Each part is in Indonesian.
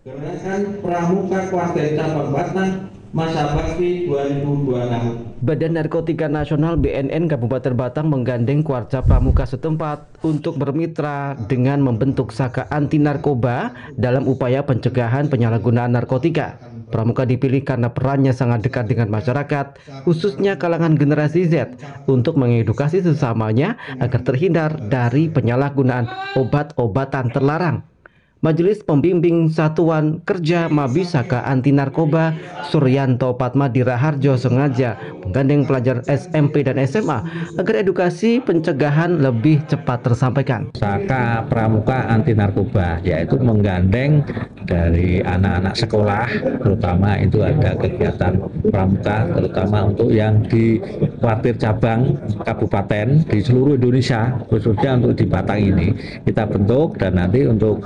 Gerakan Pramuka Kuartir Cabang Batang Masa Bakti 2026. Badan Narkotika Nasional BNN Kabupaten Batang menggandeng Kuarca Pramuka setempat untuk bermitra dengan membentuk Saka Anti Narkoba dalam upaya pencegahan penyalahgunaan narkotika. Pramuka dipilih karena perannya sangat dekat dengan masyarakat, khususnya kalangan generasi Z, untuk mengedukasi sesamanya agar terhindar dari penyalahgunaan obat-obatan terlarang. Majelis Pembimbing Satuan Kerja Mabis Saka Anti Narkoba Suryanto Patmadi Raharjo sengaja menggandeng pelajar SMP dan SMA agar edukasi pencegahan lebih cepat tersampaikan. Saka Pramuka Anti Narkoba yaitu menggandeng dari anak-anak sekolah, terutama itu ada kegiatan pramuka terutama untuk yang di kuartir cabang kabupaten di seluruh Indonesia, khususnya untuk di Batang ini kita bentuk, dan nanti untuk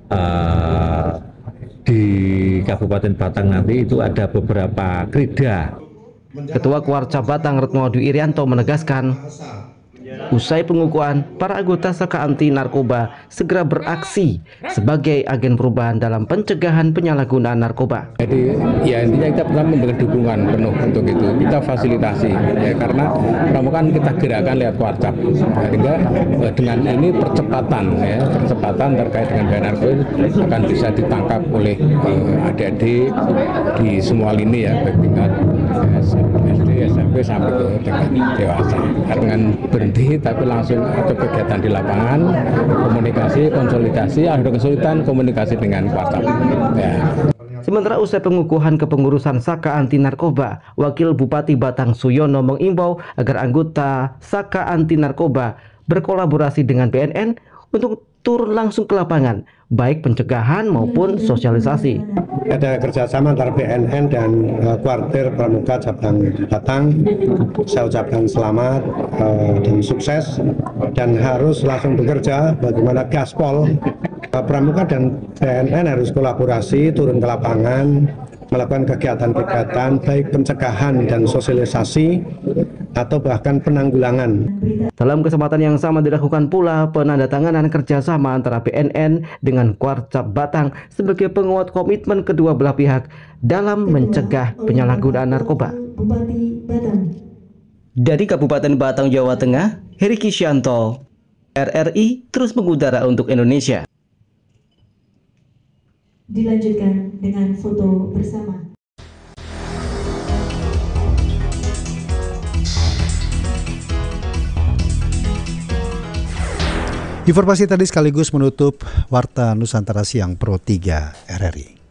di Kabupaten Batang nanti itu ada beberapa krida. Ketua Kuarca Batang Retno Dwi Irianto menegaskan, usai pengukuhan, para anggota Saka Anti Narkoba segera beraksi sebagai agen perubahan dalam pencegahan penyalahgunaan narkoba. Jadi ya intinya kita pertama memberikan dukungan penuh untuk itu, kita fasilitasi ya, karena pramuka kan kita gerakan lewat Kuarcap, sehingga dengan ini percepatan terkait dengan bahaya narkoba akan bisa ditangkap oleh adik-adik di semua lini ya, baik tingkat SD, SMP sampai ke tingkat dewasa. Dengan berhenti tapi langsung ada kegiatan di lapangan, komunikasi, konsolidasi, ada kesulitan komunikasi dengan Kuarcap. Ya. Sementara usai pengukuhan kepengurusan Saka Anti Narkoba, Wakil Bupati Batang Suyono mengimbau agar anggota Saka Anti Narkoba berkolaborasi dengan BNN untuk turun langsung ke lapangan, baik pencegahan maupun sosialisasi. Ada kerjasama antara BNN dan Kuartir Pramuka Cabang Batang. Saya ucapkan selamat dan sukses, dan harus langsung bekerja bagaimana gaspol. Pramuka dan BNN harus kolaborasi, turun ke lapangan, melakukan kegiatan-kegiatan baik pencegahan dan sosialisasi atau bahkan penanggulangan. Dalam kesempatan yang sama dilakukan pula penandatanganan kerjasama antara BNN dengan Kuarca Batang sebagai penguat komitmen kedua belah pihak dalam mencegah penyalahgunaan narkoba. Dari Kabupaten Batang, Jawa Tengah, Heri Kisyanto, RRI terus mengudara untuk Indonesia. Dilanjutkan dengan foto bersama. Informasi tadi sekaligus menutup Warta Nusantara Siang Pro 3 RRI.